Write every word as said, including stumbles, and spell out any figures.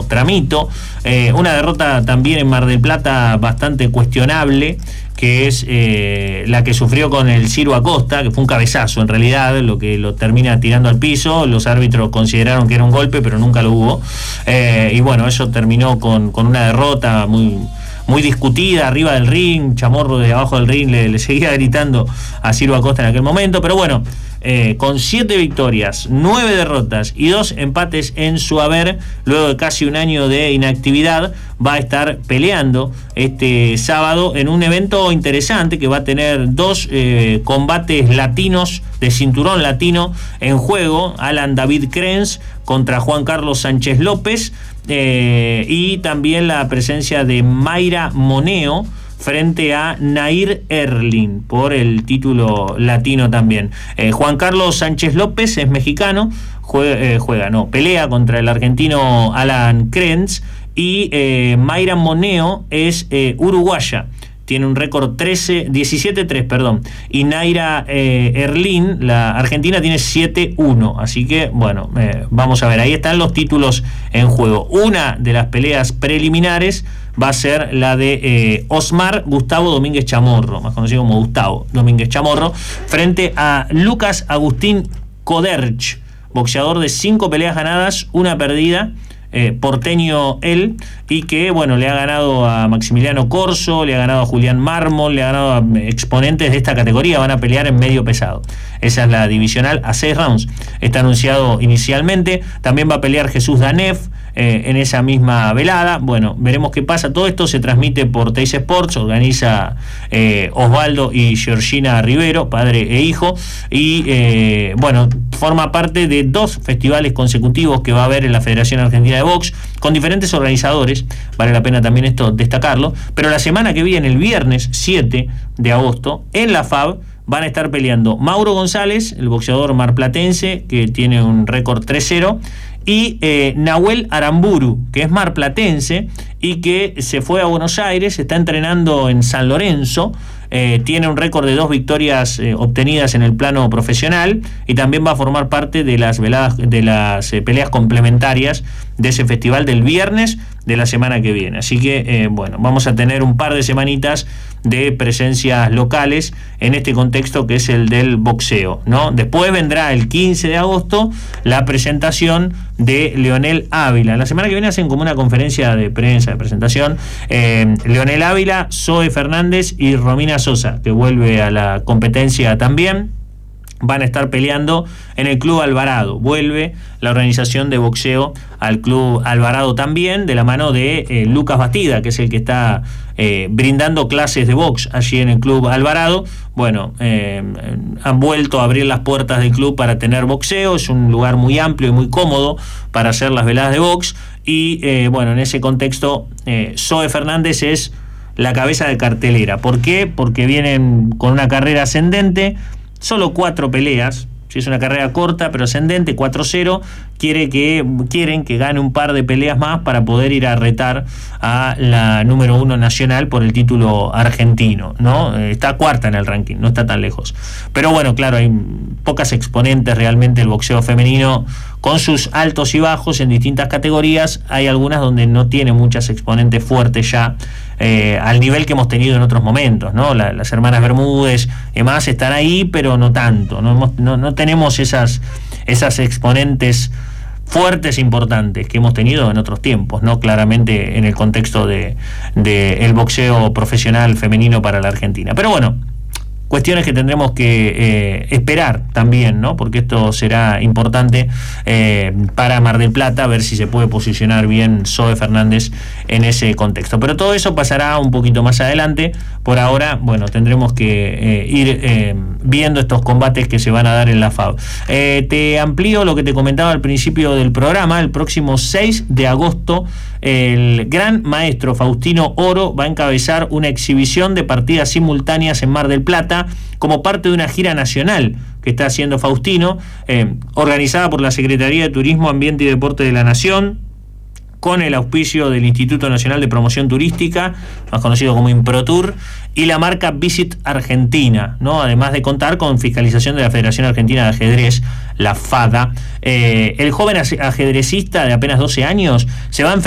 Tramito. Eh, una derrota también en Mar del Plata bastante cuestionable, que es eh, la que sufrió con el Ciro Acosta, que fue un cabezazo en realidad, lo que lo termina tirando al piso. Los árbitros consideraron que era un golpe, pero nunca lo hubo. Eh, y bueno, eso terminó con, con una derrota muy... muy discutida arriba del ring. Chamorro de abajo del ring le, le seguía gritando a Ciro Acosta en aquel momento, pero bueno, eh, con siete victorias, nueve derrotas y dos empates en su haber, luego de casi un año de inactividad, va a estar peleando este sábado en un evento interesante que va a tener dos eh, combates latinos, de cinturón latino en juego. Alan David Krenz contra Juan Carlos Sánchez López, eh, y también la presencia de Mayra Moneo frente a Nair Erlin por el título latino también. eh, Juan Carlos Sánchez López es mexicano, juega, eh, juega no, pelea contra el argentino Alan Krenz, y eh, Mayra Moneo es eh, uruguaya, tiene un récord trece, diecisiete tres, perdón, y Naira eh, Erlin, la argentina, tiene siete uno, así que bueno, eh, vamos a ver, ahí están los títulos en juego. Una de las peleas preliminares va a ser la de eh, Osmar Gustavo Domínguez Chamorro, más conocido como Gustavo Domínguez Chamorro, frente a Lucas Agustín Koderch, boxeador de cinco peleas ganadas, una perdida, Eh, porteño él, y que bueno, le ha ganado a Maximiliano Corso, le ha ganado a Julián Mármol, le ha ganado a exponentes de esta categoría. Van a pelear en medio pesado, esa es la divisional, a seis rounds, está anunciado inicialmente. También va a pelear Jesús Danef eh, en esa misma velada. Bueno, veremos qué pasa. Todo esto se transmite por Teis Sports, organiza eh, Osvaldo y Georgina Rivero, padre e hijo, y eh, bueno, forma parte de dos festivales consecutivos que va a haber en la Federación Argentina de Box, con diferentes organizadores, vale la pena también esto destacarlo. Pero la semana que viene, el viernes siete de agosto, en la F A B van a estar peleando Mauro González, el boxeador marplatense, que tiene un récord tres cero, y eh, Nahuel Aramburu, que es marplatense y que se fue a Buenos Aires, está entrenando en San Lorenzo. Eh, tiene un récord de dos victorias eh, obtenidas en el plano profesional, y también va a formar parte de las veladas, de las eh, peleas complementarias de ese festival del viernes de la semana que viene. Así que eh, bueno, vamos a tener un par de semanitas de presencias locales en este contexto que es el del boxeo, ¿no? Después vendrá el quince de agosto la presentación de Leonel Ávila. La semana que viene hacen como una conferencia de prensa, de presentación. eh, Leonel Ávila, Zoe Fernández y Romina Sosa, que vuelve a la competencia también, van a estar peleando en el Club Alvarado. Vuelve la organización de boxeo al Club Alvarado también, de la mano de eh, Lucas Bastida, que es el que está eh, brindando clases de box allí en el Club Alvarado. Bueno, eh, han vuelto a abrir las puertas del club para tener boxeo. Es un lugar muy amplio y muy cómodo para hacer las veladas de box. Y eh, bueno, en ese contexto, eh, Zoe Fernández es la cabeza de cartelera. ¿Por qué? Porque vienen con una carrera ascendente, solo cuatro peleas. Si es una carrera corta pero ascendente, cuatro cero, quiere que, quieren que gane un par de peleas más para poder ir a retar a la número uno nacional por el título argentino, ¿no? Está cuarta en el ranking, no está tan lejos. Pero bueno, claro, hay pocas exponentes realmente del boxeo femenino, con sus altos y bajos en distintas categorías. Hay algunas donde no tiene muchas exponentes fuertes ya, eh, al nivel que hemos tenido en otros momentos, ¿no? La, las hermanas Bermúdez y demás están ahí, pero no tanto. No, hemos, no, no tenemos esas, esas exponentes fuertes e importantes que hemos tenido en otros tiempos, ¿no? Claramente en el contexto de, de el boxeo profesional femenino para la Argentina. Pero bueno, cuestiones que tendremos que eh, esperar también, ¿no? Porque esto será importante eh, para Mar del Plata, ver si se puede posicionar bien Zoe Fernández en ese contexto. Pero todo eso pasará un poquito más adelante. Por ahora, bueno, tendremos que eh, ir eh, viendo estos combates que se van a dar en la F A B. Eh, te amplío lo que te comentaba al principio del programa. El próximo seis de agosto, el gran maestro Faustino Oro va a encabezar una exhibición de partidas simultáneas en Mar del Plata como parte de una gira nacional que está haciendo Faustino, eh, organizada por la Secretaría de Turismo, Ambiente y Deporte de la Nación, con el auspicio del Instituto Nacional de Promoción Turística, más conocido como IMPROTUR, y la marca Visit Argentina, ¿no? Además de contar con fiscalización de la Federación Argentina de Ajedrez, la FADA. Eh, el joven ajedrecista de apenas doce años se va a enfrentar